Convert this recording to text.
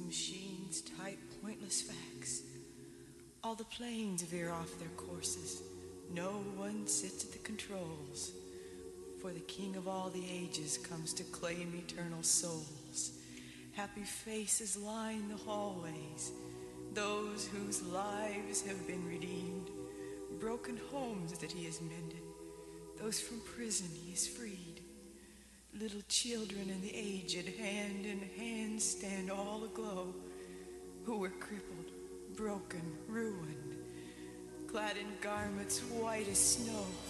machines type pointless facts. All the planes veer off their courses. No one sits at the controls. For the King of all the ages comes to claim eternal souls. Happy faces line the hallways, those whose lives have been redeemed. Broken homes that he has mended, those from prison he has freed. Little children and the aged, hand in hand, stand all aglow, who were crippled, broken, ruined, clad in garments white as snow.